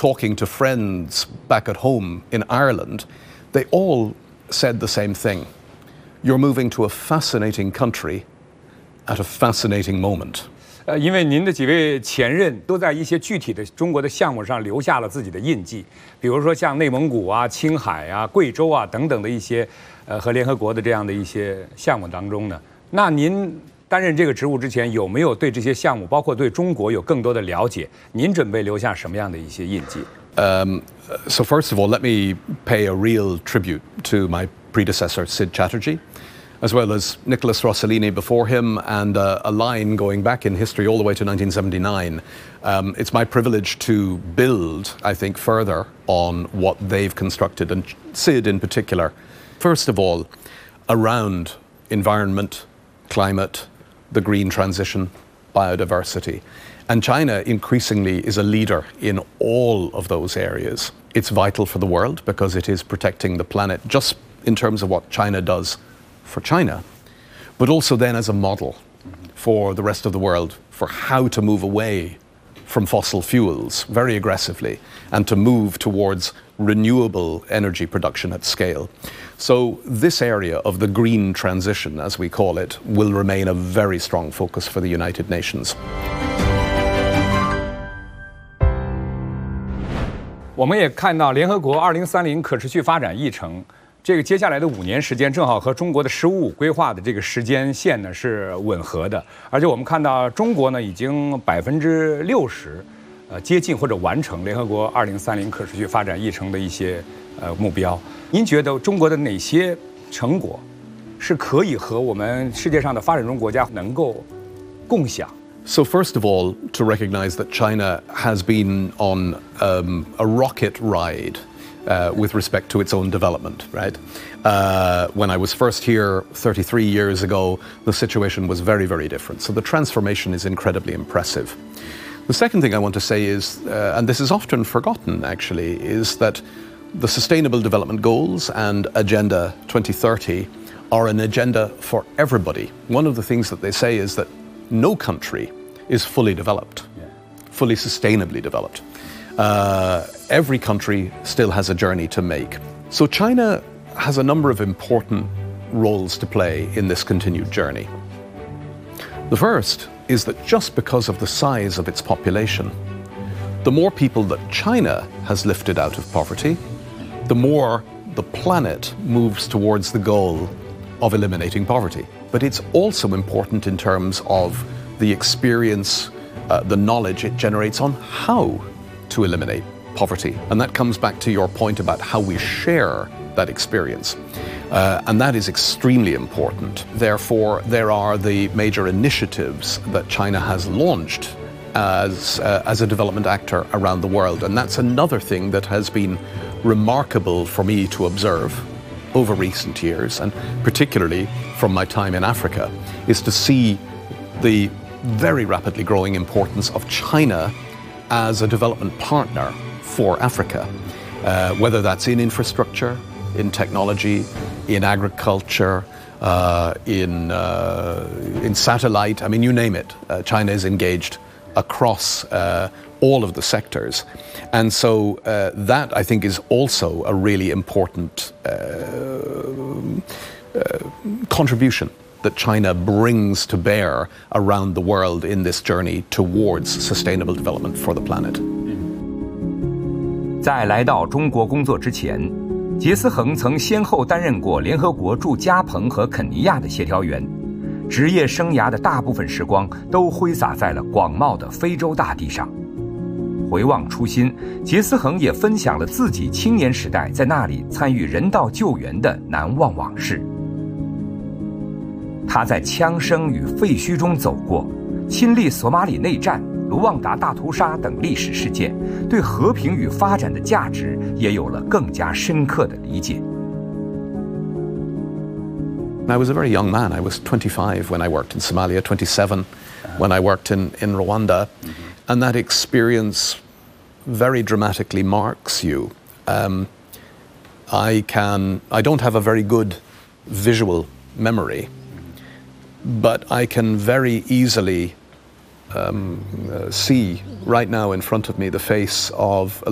talking to friends back at home in Ireland, they all said the same thing. You're moving to a fascinating country at a fascinating moment. 因为您的几位前任都在一些具体的中国的项目上留下了自己的印记，比如说像内蒙古啊、青海啊、贵州啊等等的一些，和联合国的这样的一些项目当中呢，那您担任这个职务之前，有没有对这些项目，包括对中国有更多的了解？您准备留下什么样的一些印记 ？So first of all, let me pay a real tribute to my predecessor, Sid Chatterjee, as well as Nicholas Rossellini before him, and a line going back in history all the way to 1979. It's my privilege to build, I think, further on what they've constructed, and Sid in particular. First of all, around environment, climate, the green transition, biodiversity. And China increasingly is a leader in all of those areas. It's vital for the world because it is protecting the planet just in terms of what China does for China, but also then as a model for the rest of the world for how to move away from fossil fuels very aggressively and to move towards renewable energy production at scale. So this area of the green transition, as we call it, will remain a very strong focus for the United Nations. 我们也看到联合国2030可持续发展议程，这个接下来的5年时间正好和中国的“十五五”规划的这个时间线呢是吻合的，而且我们看到中国呢已经60%接近或者完成联合国2030可持续发展议程的一些目标。您觉得中国的哪些成果是可以和我们世界上的发展中国家能够共享？ So first of all, to recognize that China has been on a rocket ride with respect to its own development, right? When I was first here 33 years ago, the situation was very, very different. So the transformation is incredibly impressive. The second thing I want to say is, and this is often forgotten actually, is that the Sustainable Development Goals and Agenda 2030 are an agenda for everybody. One of the things that they say is that no country is fully developed, fully sustainably developed. Every country still has a journey to make. So China has a number of important roles to play in this continued journey. The first is that just because of the size of its population, the more people that China has lifted out of poverty, the more the planet moves towards the goal of eliminating poverty. But it's also important in terms of the experience, the knowledge it generates on how to eliminate poverty. And that comes back to your point about how we share that experience. And that is extremely important. Therefore, there are the major initiatives that China has launched as a development actor around the world. And that's another thing that has been remarkable for me to observe over recent years, and particularly from my time in Africa, is to see the very rapidly growing importance of China as a development partner for Africa, whether that's in infrastructure, in technology, in agriculture, in satellite. I mean, you name it. China is engaged across all of the sectors. And so that, I think, is also a really important contribution that China brings to bear around the world in this journey towards sustainable development for the planet. 在来到中国工作之前，杰思恒曾先后担任过联合国驻加蓬和肯尼亚的协调员，职业生涯的大部分时光都挥洒在了广袤的非洲大地上。回望初心，杰思恒也分享了自己青年时代在那里参与人道救援的难忘往事。他在枪声与废墟中走过，亲历索马里内战、卢旺达大屠杀等历史事件，对和平与发展的价值也有了更加深刻的理解。 I was a very young man. I was 25 when I worked in Somalia, 27 when I worked in Rwanda. And that experience very dramatically marks you. I don't have a very good visual memory, but I can very easily see right now in front of me the face of